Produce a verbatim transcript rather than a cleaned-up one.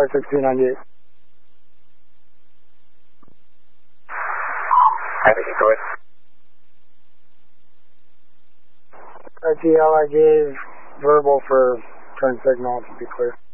Star sixteen ninety-eight. I think go ahead. R T L, I gave verbal for turn signal to be clear.